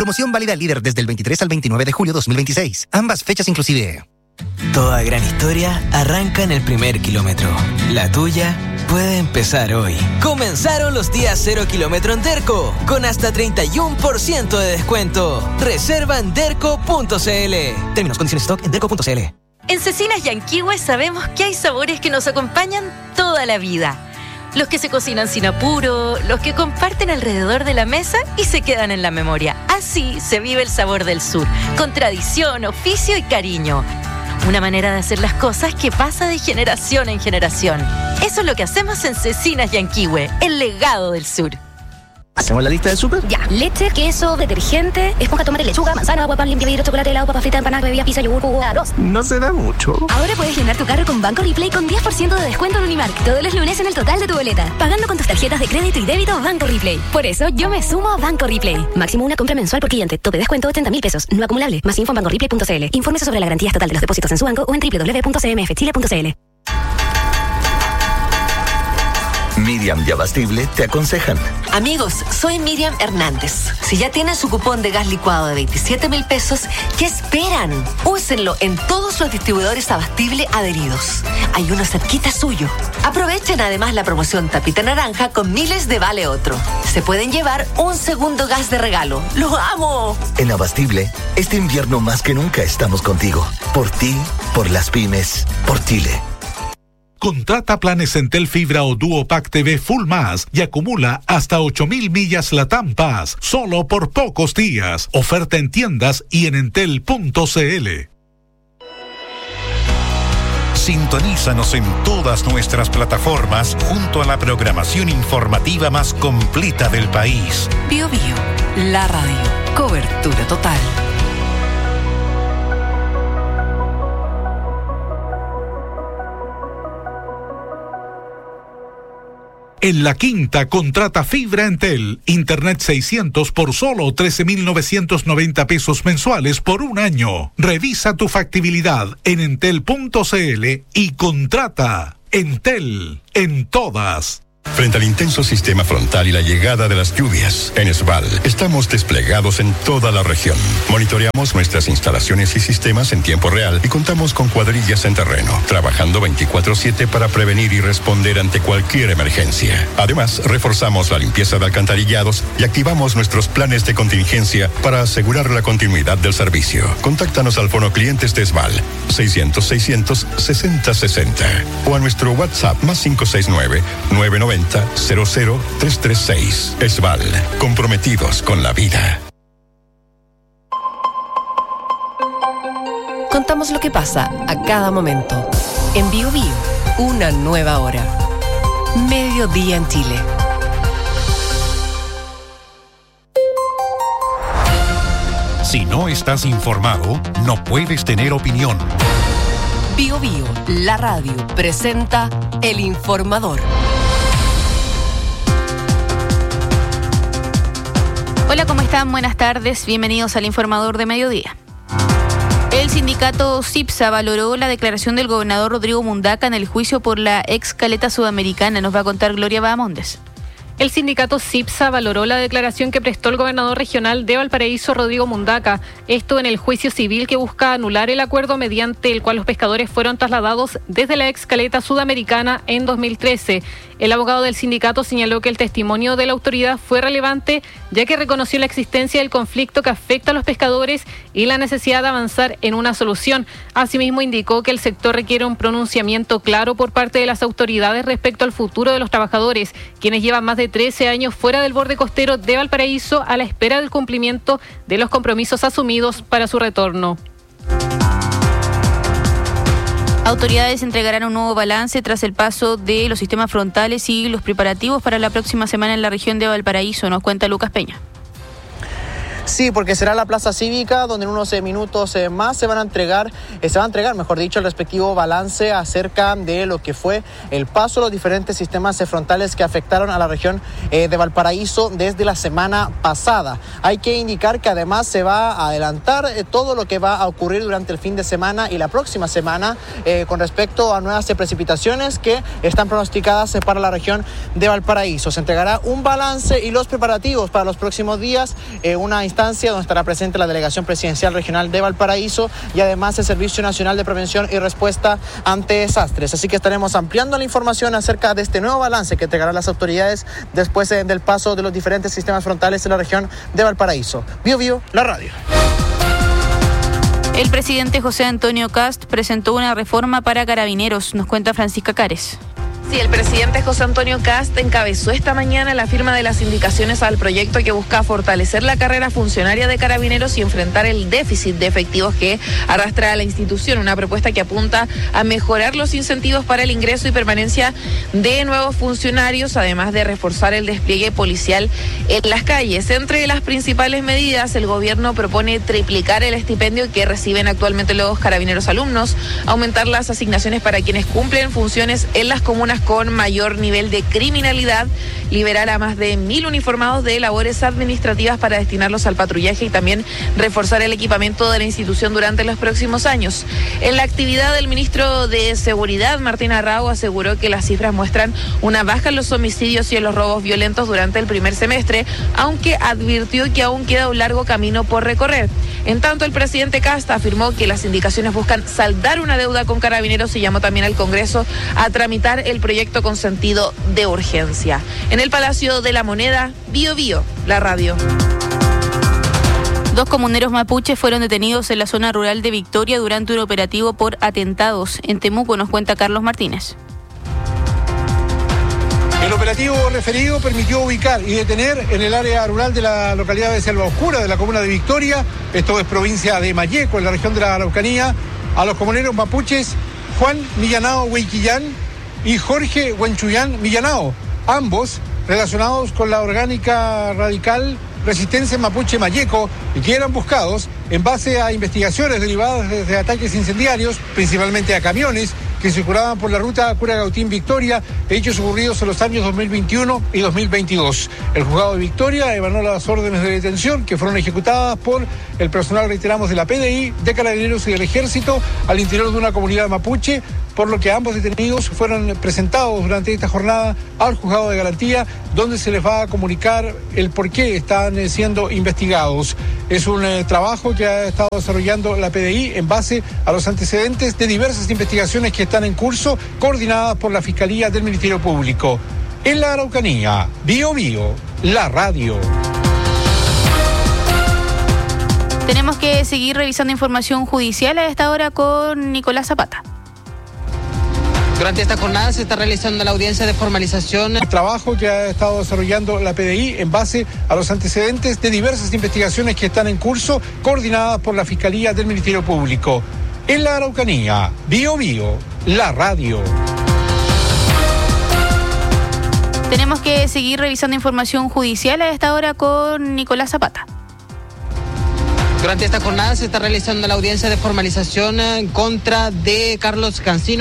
Promoción válida líder desde el 23 al 29 de julio 2026. Ambas fechas inclusive. Toda gran historia arranca en el primer kilómetro. La tuya puede empezar hoy. Comenzaron los días 0 kilómetro en Derco, con hasta 31% de descuento. Reserva en derco.cl. Términos, condiciones, stock en derco.cl. En Cecinas Yanquihue sabemos que hay sabores que nos acompañan toda la vida. Los que se cocinan sin apuro, los que comparten alrededor de la mesa y se quedan en la memoria. Así se vive el sabor del sur, con tradición, oficio y cariño. Una manera de hacer las cosas que pasa de generación en generación. Eso es lo que hacemos en Cecinas Yanquihue, el legado del sur. ¿Hacemos la lista del súper? Ya. Leche, queso, detergente, esponja, tomate, lechuga, manzana, agua, pan, limpia, vidrio, chocolate, helado, papa frita, empanada, bebida, pizza, yogur, jugo, arroz. No se da mucho. Ahora puedes llenar tu carro con Banco Replay con 10% de descuento en Unimark todos los lunes en el total de tu boleta, pagando con tus tarjetas de crédito y débito Banco Replay. Por eso yo me sumo a Banco Replay. Máximo una compra mensual por cliente. Tope de descuento 80.000 pesos. No acumulable. Más info en bancoreplay.cl. Infórmese sobre la garantía total de los depósitos en su banco o en www.cmfchile.cl. Miriam y Abastible te aconsejan. Amigos, soy Miriam Hernández. Si ya tienen su cupón de gas licuado de 27.000 pesos, ¿qué esperan? Úsenlo en todos los distribuidores Abastible adheridos. Hay uno cerquita suyo. Aprovechen además la promoción Tapita Naranja con miles de vale otro. Se pueden llevar un segundo gas de regalo. ¡Lo amo! En Abastible, este invierno más que nunca estamos contigo. Por ti, por las pymes, por Chile. Contrata planes Entel Fibra o Duo Pack TV Full Más y acumula hasta 8.000 millas LATAM Pass, solo por pocos días. Oferta en tiendas y en entel.cl. Sintonízanos en todas nuestras plataformas junto a la programación informativa más completa del país. Bio Bio, la radio. Cobertura total. En La Quinta, contrata fibra Entel, Internet 600 por solo 13.990 pesos mensuales por un año. Revisa tu factibilidad en entel.cl y contrata. Entel, en todas. Frente al intenso sistema frontal y la llegada de las lluvias, en ESVAL estamos desplegados en toda la región. Monitoreamos nuestras instalaciones y sistemas en tiempo real y contamos con cuadrillas en terreno, trabajando 24/7 para prevenir y responder ante cualquier emergencia. Además, reforzamos la limpieza de alcantarillados y activamos nuestros planes de contingencia para asegurar la continuidad del servicio. Contáctanos al fono clientes de ESVAL 600-600-6060 o a nuestro WhatsApp +569 990 00336. ESVAL, comprometidos con la vida. Contamos lo que pasa a cada momento. En Bio Bio, una nueva hora. Mediodía en Chile. Si no estás informado, no puedes tener opinión. Bio Bio, la radio, presenta El Informador. Hola, ¿cómo están? Buenas tardes. Bienvenidos al Informador de Mediodía. El sindicato CIPSA valoró la declaración del gobernador Rodrigo Mundaca en el juicio por la ex caleta sudamericana. Nos va a contar Gloria Bahamondes. El sindicato CIPSA valoró la declaración que prestó el gobernador regional de Valparaíso, Rodrigo Mundaca. Esto en el juicio civil que busca anular el acuerdo mediante el cual los pescadores fueron trasladados desde la ex caleta sudamericana en 2013. El abogado del sindicato señaló que el testimonio de la autoridad fue relevante, ya que reconoció la existencia del conflicto que afecta a los pescadores y la necesidad de avanzar en una solución. Asimismo, indicó que el sector requiere un pronunciamiento claro por parte de las autoridades respecto al futuro de los trabajadores, quienes llevan más de 13 años fuera del borde costero de Valparaíso a la espera del cumplimiento de los compromisos asumidos para su retorno. Autoridades entregarán un nuevo balance tras el paso de los sistemas frontales y los preparativos para la próxima semana en la región de Valparaíso, nos cuenta Lucas Peña. Sí, porque será la plaza cívica donde en unos minutos más se va a entregar, mejor dicho, el respectivo balance acerca de lo que fue el paso de los diferentes sistemas frontales que afectaron a la región de Valparaíso desde la semana pasada. Hay que indicar que además se va a adelantar todo lo que va a ocurrir durante el fin de semana y la próxima semana con respecto a nuevas precipitaciones que están pronosticadas para la región de Valparaíso. Se entregará un balance y los preparativos para los próximos días, una instancia instancia, donde estará presente la Delegación Presidencial Regional de Valparaíso y además el Servicio Nacional de Prevención y Respuesta ante Desastres. Así que estaremos ampliando la información acerca de este nuevo balance que entregarán las autoridades después del paso de los diferentes sistemas frontales en la región de Valparaíso. Bio, la radio. El presidente José Antonio Kast presentó una reforma para carabineros, nos cuenta Francisca Cares. Sí, el presidente José Antonio Kast encabezó esta mañana la firma de las indicaciones al proyecto que busca fortalecer la carrera funcionaria de carabineros y enfrentar el déficit de efectivos que arrastra a la institución. Una propuesta que apunta a mejorar los incentivos para el ingreso y permanencia de nuevos funcionarios, además de reforzar el despliegue policial en las calles. Entre las principales medidas, el gobierno propone triplicar el estipendio que reciben actualmente los carabineros alumnos, aumentar las asignaciones para quienes cumplen funciones en las comunas con mayor nivel de criminalidad, liberar a más de 1.000 uniformados de labores administrativas para destinarlos al patrullaje y también reforzar el equipamiento de la institución durante los próximos años. En la actividad, el ministro de Seguridad, Martín Arrau, aseguró que las cifras muestran una baja en los homicidios y en los robos violentos durante el primer semestre, aunque advirtió que aún queda un largo camino por recorrer. En tanto, el presidente Kast afirmó que las indicaciones buscan saldar una deuda con carabineros y llamó también al Congreso a tramitar el proyecto con sentido de urgencia. En el Palacio de la Moneda, Bio, la radio. 2 comuneros mapuches fueron detenidos en la zona rural de Victoria durante un operativo por atentados. En Temuco nos cuenta Carlos Martínez. El operativo referido permitió ubicar y detener en el área rural de la localidad de Selva Oscura, de la comuna de Victoria, esto es provincia de Malleco, en la región de la Araucanía, a los comuneros mapuches Juan Millanao Huayquillán y Jorge Huenchuyán Millanao, ambos relacionados con la orgánica radical Resistencia Mapuche Malleco y que eran buscados en base a investigaciones derivadas de ataques incendiarios, principalmente a camiones que circulaban por la ruta Curacautín-Victoria, hechos ocurridos en los años 2021 y 2022. El juzgado de Victoria emanó las órdenes de detención que fueron ejecutadas por el personal, reiteramos, de la PDI, de Carabineros y del Ejército al interior de una comunidad mapuche, por lo que ambos detenidos fueron presentados durante esta jornada al juzgado de garantía, donde se les va a comunicar el por qué están siendo investigados. Es un trabajo que ha estado desarrollando la PDI en base a los antecedentes de diversas investigaciones que están en curso, coordinadas por la Fiscalía del Ministerio Público. En la Araucanía, Bio, la radio. Tenemos que seguir revisando información judicial a esta hora con Nicolás Zapata. Durante esta jornada se está realizando la audiencia de formalización. El trabajo que ha estado desarrollando la PDI en base a los antecedentes de diversas investigaciones que están en curso, coordinadas por la Fiscalía del Ministerio Público. En la Araucanía, Bio, la radio. Tenemos que seguir revisando información judicial a esta hora con Nicolás Zapata. Durante esta jornada se está realizando la audiencia de formalización en contra de Carlos Cancino.